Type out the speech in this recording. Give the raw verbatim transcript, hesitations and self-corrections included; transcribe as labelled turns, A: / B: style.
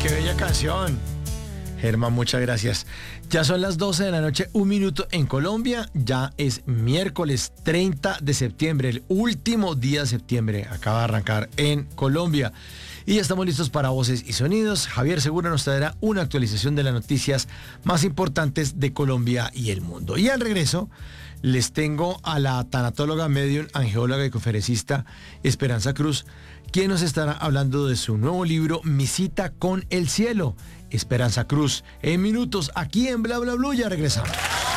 A: qué bella canción. Germán, muchas gracias. Ya son las doce de la noche, un minuto en Colombia. Ya es miércoles treinta de septiembre, el último día de septiembre. Acaba de arrancar en Colombia. Y ya estamos listos para Voces y Sonidos. Javier Segura nos traerá una actualización de las noticias más importantes de Colombia y el mundo. Y al regreso, les tengo a la tanatóloga, medium, angeóloga y conferencista Esperanza Cruz, quien nos estará hablando de su nuevo libro, Mi cita con el cielo. Esperanza Cruz, en minutos, aquí en Bla Bla Blue, ya regresamos.